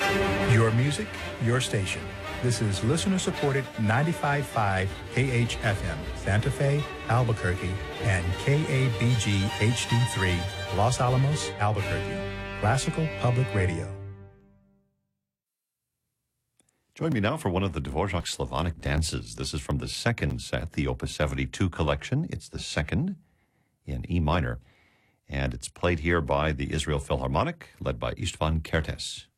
Your music, your station. This is listener-supported 95.5 KHFM, Santa Fe, Albuquerque, and KABG HD3, Los Alamos, Albuquerque. Classical Public Radio. Join me now for one of the Dvorak Slavonic dances. This is from the second set, the Opus 72 collection. It's the second in E minor, and it's played here by the Israel Philharmonic, led by Istvan Kertész.